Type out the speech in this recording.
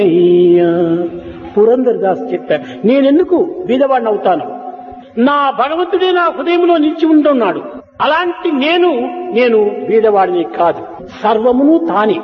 పురందరదాస్ చెప్పారు, నేనెందుకు బీదవాడిని అవుతాను? నా భగవంతుడే నా హృదయంలో నిలిచి ఉంటున్నాడు. అలాంటి నేను బీదవాడిని కాదు. సర్వమును తానే.